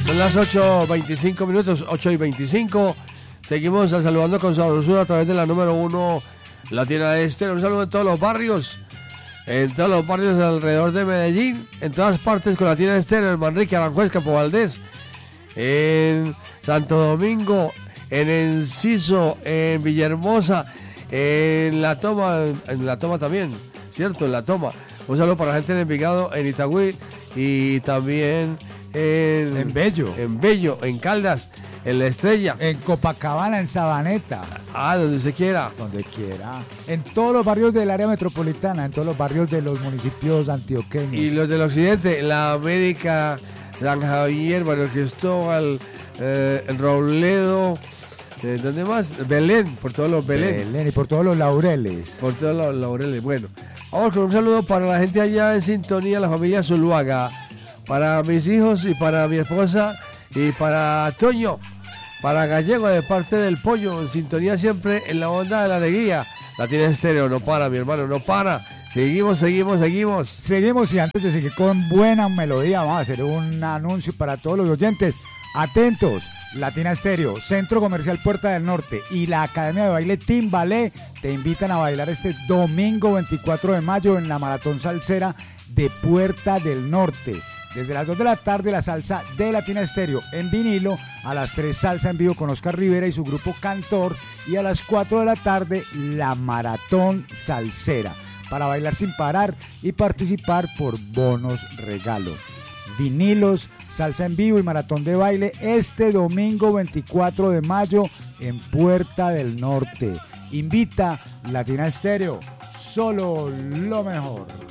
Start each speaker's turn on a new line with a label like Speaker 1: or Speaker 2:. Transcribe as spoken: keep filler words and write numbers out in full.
Speaker 1: Son las ocho veinticinco minutos, ocho y veinticinco. Seguimos saludando con sabrosura a través de la número uno Latina Estéreo. Un saludo en todos los barrios, en todos los barrios alrededor de Medellín, en todas partes con Latina Estéreo, en Manrique, Aranjuez, Campo Valdés, en Santo Domingo, en Enciso, en Villahermosa, en La Toma, en La Toma también, ¿cierto? En La Toma. Un saludo para la gente de Envigado, en Itagüí y también en,
Speaker 2: en Bello,
Speaker 1: en Bello, en Caldas, en La Estrella,
Speaker 2: en Copacabana, en Sabaneta.
Speaker 1: Ah, donde usted quiera.
Speaker 2: Donde quiera. En todos los barrios del área metropolitana, en todos los barrios de los municipios antioqueños.
Speaker 1: Y los del occidente, La América, San Javier, Mario Cristóbal, eh, el Robledo, eh, ¿dónde más? Belén, por todos los Belén.
Speaker 2: Belén y por todos los Laureles.
Speaker 1: Por todos los Laureles. Bueno, vamos con un saludo para la gente allá en sintonía, la familia Zuluaga, para mis hijos y para mi esposa y para Toño, para Gallego de parte del Pollo, en sintonía siempre en la onda de la alegría. Latina Estéreo, no para, mi hermano, no para. Seguimos, seguimos, seguimos.
Speaker 2: Seguimos y antes de seguir con buena melodía, vamos a hacer un anuncio para todos los oyentes. Atentos, Latina Estéreo, Centro Comercial Puerta del Norte y la Academia de Baile Team Ballet te invitan a bailar este domingo veinticuatro de mayo en la Maratón Salsera de Puerta del Norte. Desde las dos de la tarde la salsa de Latina Estéreo en vinilo, a las tres salsa en vivo con Oscar Rivera y su grupo Cantor y a las cuatro de la tarde la Maratón Salsera para bailar sin parar y participar por bonos regalo. Vinilos, salsa en vivo y maratón de baile este domingo veinticuatro de mayo en Puerta del Norte. Invita Latina Estéreo, solo lo mejor.